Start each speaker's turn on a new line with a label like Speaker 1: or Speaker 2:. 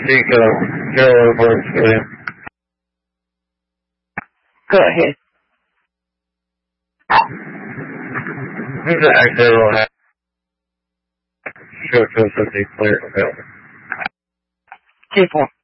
Speaker 1: think Carolyn works for him.
Speaker 2: Go ahead.
Speaker 1: Actually, I don't have to show something clear about it.
Speaker 2: 10-4.